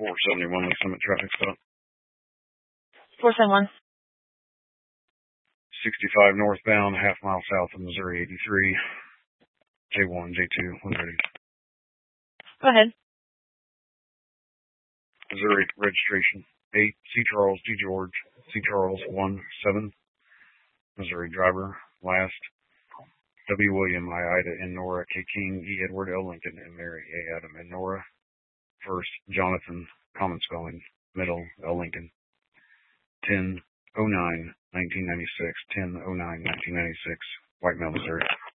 471 Lake Summit traffic stop. 471. 65 northbound, half mile south of Missouri 83. J1, J2, when ready. Go ahead. Missouri registration 8 C. Charles D. George C. Charles 17. Missouri driver last W. William I. Ida N. Nora K. King E. Edward L. Lincoln and Mary A. Adam and Nora. First Jonathan, common spelling, middle L. Lincoln. 10/09/1996, 10/09/1996, White Mountain, Missouri.